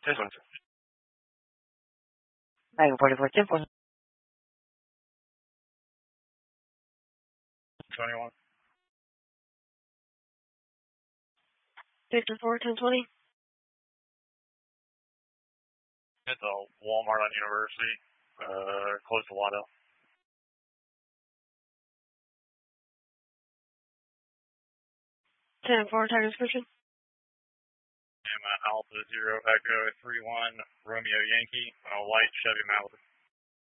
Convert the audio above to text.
This one's Dragon 44 Temple. 21. Victor 4, 1020. It's a Walmart on University, close to Waddell. 10-4, tag description. I'm Alpha 0 Echo 31 Romeo Yankee, a white Chevy Malibu.